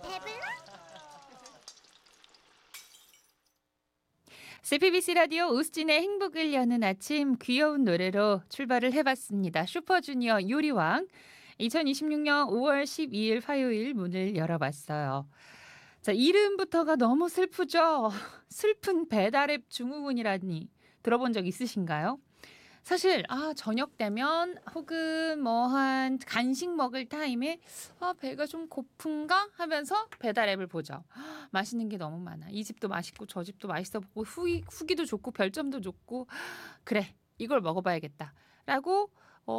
CBBC 라디오 우스진의 행복을 여는 아침 귀여운 노래로 출발을 해봤습니다. 슈퍼주니어 요리왕 2026년 5월 12일 화요일 문을 열어봤어요. 자, 이름부터가 너무 슬프죠? 슬픈 배달앱 증후군이라니 들어본 적 있으신가요? 사실 저녁 되면 혹은 뭐 한 간식 먹을 타임에 배가 좀 고픈가 하면서 배달 앱을 보죠. 맛있는 게 너무 많아. 이 집도 맛있고 저 집도 맛있어 보고 후기도 좋고 별점도 좋고 그래 이걸 먹어봐야겠다라고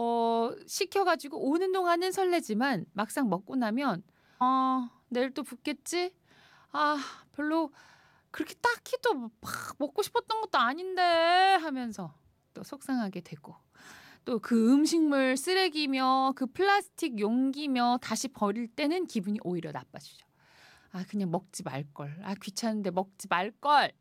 시켜가지고 오는 동안은 설레지만 막상 먹고 나면 내일 또 붓겠지? 별로 그렇게 딱히 또 막 먹고 싶었던 것도 아닌데 하면서 또 속상하게 되고 또 그 음식물 쓰레기며 그 플라스틱 용기며 다시 버릴 때는 기분이 오히려 나빠지죠. 그냥 먹지 말걸. 귀찮은데 먹지 말걸.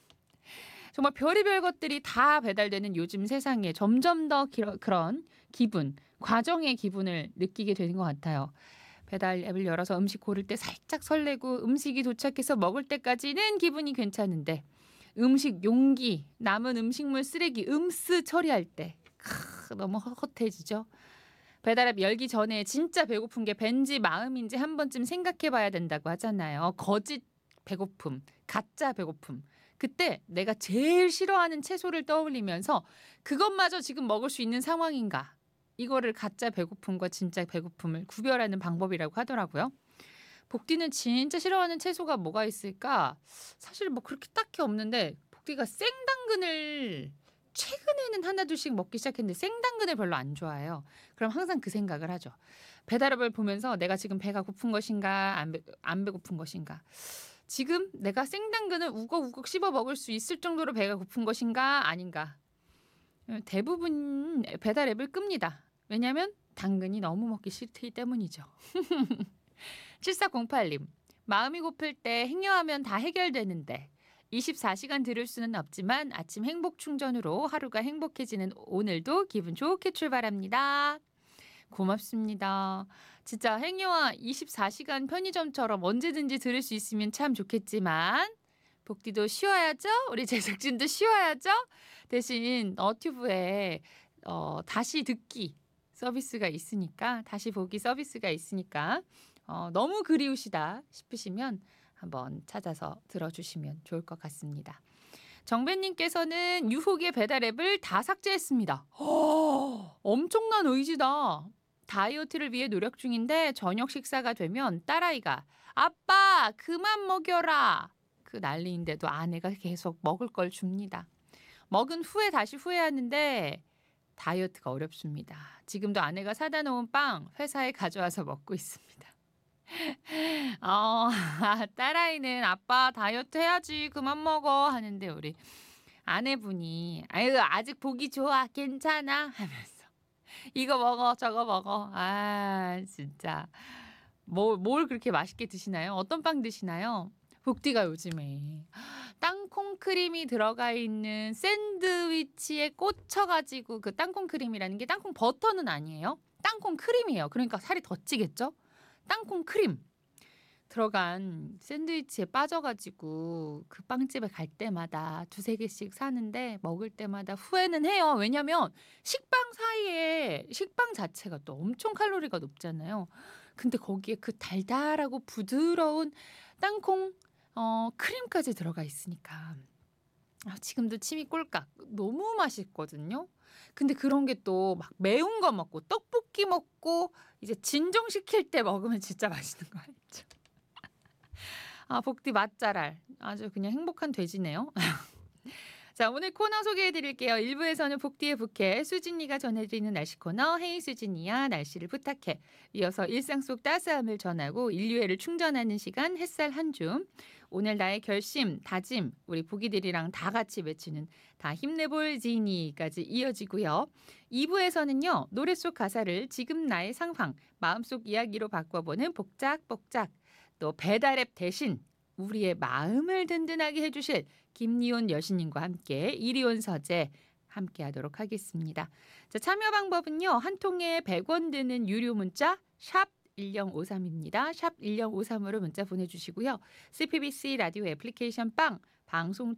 정말 별의별 것들이 다 배달되는 요즘 세상에 점점 더 그런 기분, 과정의 기분을 느끼게 되는 것 같아요. 배달 앱을 열어서 음식 고를 때 살짝 설레고 음식이 도착해서 먹을 때까지는 기분이 괜찮은데 음식 용기, 남은 음식물 쓰레기, 음스 처리할 때 너무 헛헛해지죠. 배달앱 열기 전에 진짜 배고픈 게 벤지 마음인지 한 번쯤 생각해 봐야 된다고 하잖아요. 거짓 배고픔, 가짜 배고픔. 그때 내가 제일 싫어하는 채소를 떠올리면서 그것마저 지금 먹을 수 있는 상황인가? 이거를 가짜 배고픔과 진짜 배고픔을 구별하는 방법이라고 하더라고요. 복디는 진짜 싫어하는 채소가 뭐가 있을까? 사실 뭐 그렇게 딱히 없는데 복디가 생당근을 최근에는 하나둘씩 먹기 시작했는데 생당근을 별로 안 좋아해요. 그럼 항상 그 생각을 하죠. 배달앱을 보면서 내가 지금 배가 고픈 것인가 안 배고픈 것인가. 지금 내가 생당근을 우걱우걱 씹어 먹을 수 있을 정도로 배가 고픈 것인가 아닌가. 대부분 배달앱을 끕니다. 왜냐하면 당근이 너무 먹기 싫기 때문이죠. 7408님. 마음이 고플 때 행여하면 다 해결되는데 24시간 들을 수는 없지만 아침 행복 충전으로 하루가 행복해지는 오늘도 기분 좋게 출발합니다. 고맙습니다. 진짜 행여와 24시간 편의점처럼 언제든지 들을 수 있으면 참 좋겠지만 복디도 쉬어야죠. 우리 제작진도 쉬어야죠. 대신 너튜브에 다시 듣기 서비스가 있으니까 다시 보기 서비스가 있으니까 너무 그리우시다 싶으시면 한번 찾아서 들어주시면 좋을 것 같습니다. 정배님께서는 유혹의 배달 앱을 다 삭제했습니다. 엄청난 의지다. 다이어트를 위해 노력 중인데 저녁 식사가 되면 딸아이가 아빠 그만 먹여라. 그 난리인데도 아내가 계속 먹을 걸 줍니다. 먹은 후에 다시 후회하는데 다이어트가 어렵습니다. 지금도 아내가 사다 놓은 빵 회사에 가져와서 먹고 있습니다. 딸아이는 아빠 다이어트 해야지 그만 먹어 하는데 우리 아내분이 아유 아직 보기 좋아 괜찮아 하면서 이거 먹어 저거 먹어 진짜 뭘 그렇게 맛있게 드시나요? 어떤 빵 드시나요? 복디가 요즘에 땅콩 크림이 들어가 있는 샌드위치에 꽂혀가지고 그 땅콩 크림이라는 게 땅콩 버터는 아니에요. 땅콩 크림이에요. 그러니까 살이 더 찌겠죠? 땅콩 크림 들어간 샌드위치에 빠져가지고 그 빵집에 갈 때마다 두세 개씩 사는데 먹을 때마다 후회는 해요. 왜냐면 식빵 자체가 또 엄청 칼로리가 높잖아요. 근데 거기에 그 달달하고 부드러운 땅콩 크림까지 들어가 있으니까 지금도 침이 꼴깍 너무 맛있거든요. 근데 그런 게 또 막 매운 거 먹고 떡볶이 먹고 이제 진정시킬 때 먹으면 진짜 맛있는 거 알죠? 복디 맛잘알. 아주 그냥 행복한 돼지네요. 자, 오늘 코너 소개해 드릴게요. 1부에서는 복디의 부캐 수진이가 전해드리는 날씨 코너 헤이 수진이야 날씨를 부탁해. 이어서 일상 속 따스함을 전하고 인류애를 충전하는 시간 햇살 한 줌. 오늘 나의 결심, 다짐 우리 보기들이랑 다 같이 외치는 다 힘내볼 지니까지 이어지고요. 2부에서는요. 노래 속 가사를 지금 나의 상황, 마음속 이야기로 바꿔보는 복작복작. 또 배달앱 대신 우리의 마음을 든든하게 해주실 김리온 여신님과 함께 이리온 서재 함께 하도록 하겠습니다. 자, 참여 방법은요. 한 통에 100원 드는 유료 문자 샵 1053입니다. 샵 1053으로 문자 보내주시고요. CPBC 라디오 애플리케이션 빵 방송